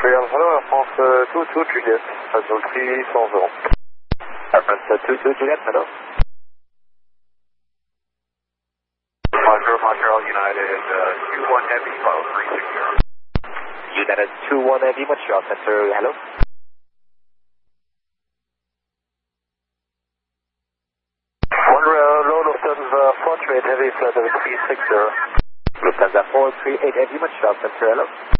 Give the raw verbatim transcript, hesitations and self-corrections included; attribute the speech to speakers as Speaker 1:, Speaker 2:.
Speaker 1: Royal, hello, Air France uh, two two Juliet, Azul three cent.
Speaker 2: Air France uh, two two Juliet, hello.
Speaker 1: Roger, Montreal United uh, two one Heavy, file three six zero.
Speaker 2: United two one Heavy, Montreal Center, hello.
Speaker 1: Montreal, low Lufthansa four three eight Heavy, flight level three six zero.
Speaker 2: Lufthansa four three eight Heavy, Montreal Center, hello.